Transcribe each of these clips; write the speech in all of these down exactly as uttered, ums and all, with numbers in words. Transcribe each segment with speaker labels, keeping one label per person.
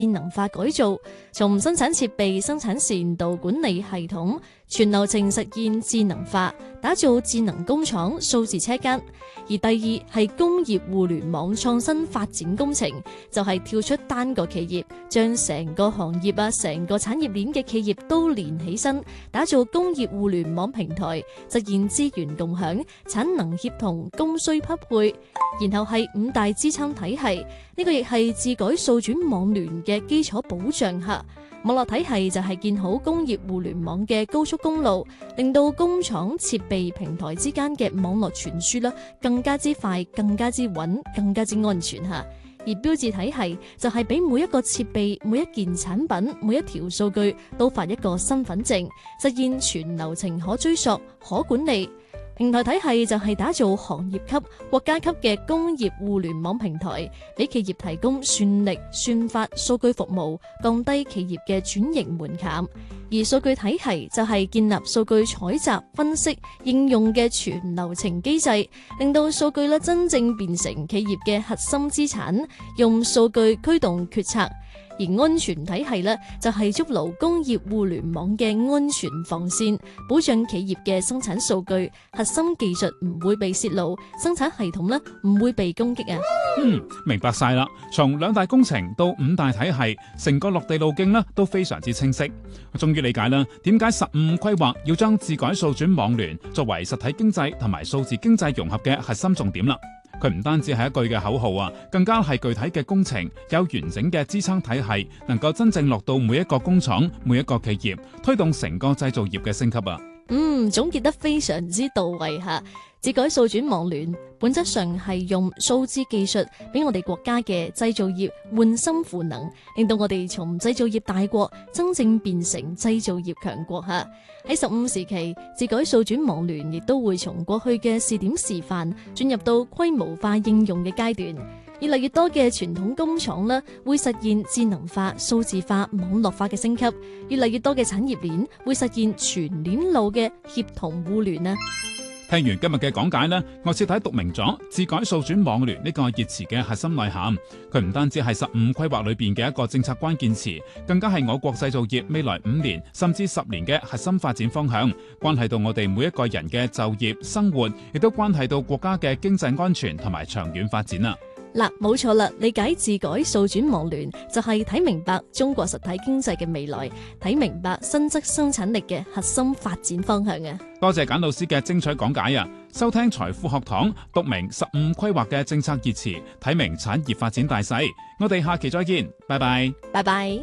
Speaker 1: 智能化改造，從生產設備、生產線到管理系統，全流程實現智能化，打造智能工廠、數字車間。而第二係工業互聯網創新發展工程，就係、是、跳出單個企業，將成個行業啊、成個產業鏈嘅企業都連起身，打造工業互聯網平台，實現資源共享、產能協同、供需匹配。然後係五大支撐體系，呢、這個亦係智改數轉網聯嘅基礎保障下。網絡體系就係建好工業互聯網嘅高速公路，令到工廠設備平台之間嘅網絡傳輸啦，更加之快、更加之穩、更加之安全吓。而標誌體系就係俾每一個設備、每一件產品、每一條數據都發一個身份證，實現全流程可追溯、可管理。平台體系就係打造行業級、國家級嘅工業互聯網平台，俾企業提供算力、算法、數據服務，降低企業嘅轉型門檻。而數據體系就係建立數據採集、分析、應用嘅全流程機制，令到數據咧真正變成企業嘅核心資產，用數據驅動決策。而安全體系呢，就係築牢工業互聯網嘅安全防線，保障企業嘅生產數據、核心技術唔會被泄露，生產系統呢唔會被攻擊啊。
Speaker 2: 嗯，明白晒啦。從兩大工程到五大體系，成個落地路徑呢都非常之清晰。我終於理解啦，點解十五五規劃要將智改數轉網聯作為實體經濟同埋數字經濟融合嘅核心重點啦。佢唔單止係一句嘅口號啊，更加係具體嘅工程，有完整嘅支撐體系，能夠真正落到每一個工廠、每一個企業，推動成個製造業嘅升級啊！
Speaker 1: 嗯，總結得非常之到位吓。智改數轉網聯本質上係用數字技術俾我哋國家嘅製造業換心賦能，令到我哋從製造業大國真正變成製造業強國吓。喺十五時期，智改數轉網聯亦都會從過去嘅試點示範進入到規模化應用嘅階段。越嚟越多嘅傳統工廠呢，會實現智能化、數字化、網絡化嘅升級；越嚟越多嘅產業鏈會實現全鏈路嘅協同互聯啊！
Speaker 2: 聽完今日嘅講解呢，我徹底讀明咗智改數轉網聯呢個熱詞嘅核心內涵。佢唔單止係十五規劃裏邊嘅一個政策關鍵詞，更加係我國製造業未來五年甚至十年嘅核心發展方向，關係到我哋每一個人嘅就業、生活，亦都關係到國家嘅經濟安全同埋長遠發展啊！
Speaker 1: 嗱，冇錯啦，理解智改數轉網聯就係睇明白中國實體經濟嘅未來，睇明白新質生產力嘅核心發展方向啊！
Speaker 2: 多謝簡老師嘅精彩講解啊！收聽財富學堂，讀明十五規劃嘅政策熱詞，睇明產業發展大勢。我哋下期再見，拜拜，
Speaker 1: 拜拜。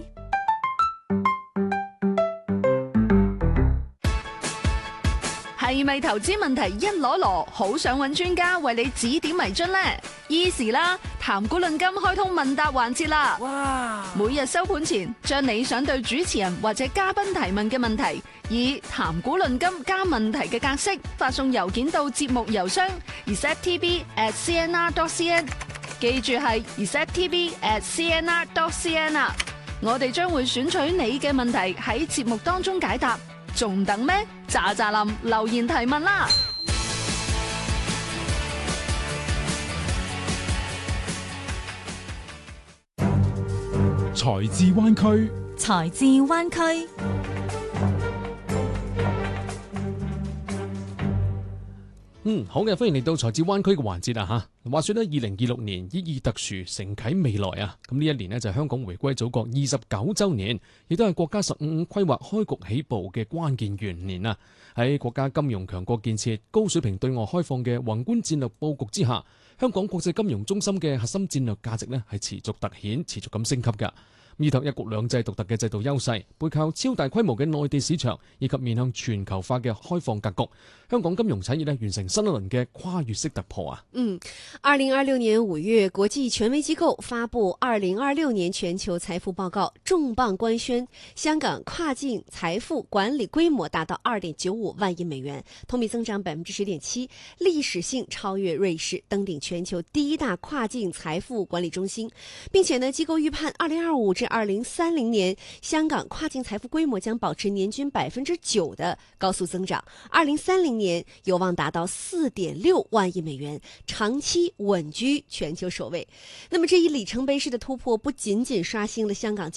Speaker 3: 係咪投資問題一籮籮，好想揾專家為你指點迷津呢？Easy 啦，談股論金開通問答環節啦！哇！每日收盤前，將你想對主持人或者嘉賓提問嘅問題，以談股論金加問題嘅格式發送郵件到節目郵箱 r s e t t v at c n r dot c n， 記住係 r s e t t v at c n r dot c n 啊！我哋將會選取你嘅問題喺節目當中解答。仲等咩？喳喳林留言提問啦！
Speaker 2: 財智灣區，
Speaker 4: 財智灣區。
Speaker 5: 嗯，好嘅，歡迎嚟到財智灣區嘅環節啊！吓，話說咧，二零二六年意義特殊，承啟未來啊！咁呢一年呢，就係香港回歸祖國二十九周年，亦都係國家十五五規劃開局起步嘅關鍵元年啊！喺國家金融強國建設、高水平對外開放嘅宏觀戰略布局之下，香港國際金融中心嘅核心戰略價值呢，係持續凸顯、持續咁升級㗎。依託一國兩制獨特嘅制度優勢，背靠超大規模嘅內地市場，以及面向全球化嘅開放格局，香港金融產業咧完成新一輪嘅跨越式突破啊！
Speaker 6: 嗯，二零二六年五月，國際權威機構發布二零二六年全球財富報告，重磅官宣，香港跨境財富管理規模達到二點九五萬億美元，同比增長百分之十點七，歷史性超越瑞士，登頂全球第一大跨境財富管理中心，並且呢，機構預判二零二五至二零三零年，香港跨境財富規模將保持年均百分之九的高速增長。二零三零年有望达到四点六万亿美元，长期稳居全球首位。那么这一里程碑式的突破，不仅仅刷新了香港